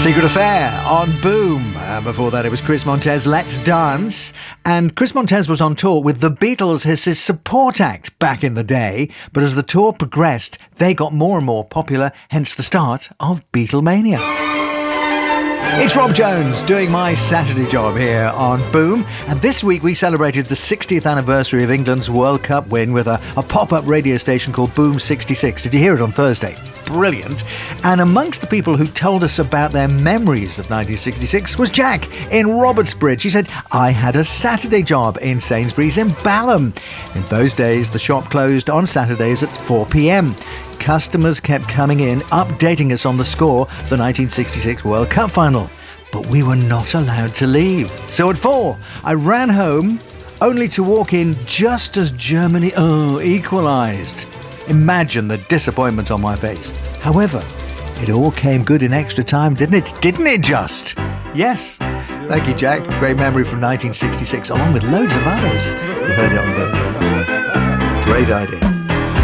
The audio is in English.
Secret Affair on Boom. Before that, it was Chris Montez, Let's Dance. And Chris Montez was on tour with the Beatles as his support act back in the day. But as the tour progressed, they got more and more popular, hence the start of Beatlemania. It's Rob Jones doing my Saturday job here on Boom. And this week we celebrated the 60th anniversary of England's World Cup win with a pop-up radio station called Boom 66. Did you hear it on Thursday? Brilliant. And amongst the people who told us about their memories of 1966 was Jack in Robertsbridge. He said, I had a Saturday job in Sainsbury's in Balham. In those days, the shop closed on Saturdays at 4 p.m. Customers kept coming in, updating us on the score of the 1966 World Cup final. But we were not allowed to leave. So at 4, I ran home, only to walk in just as Germany equalised. Imagine the disappointment on my face. However, it all came good in extra time, didn't it? Didn't it just? Yes. Thank you, Jack. Great memory from 1966, along with loads of others. You heard it on Thursday. Great idea.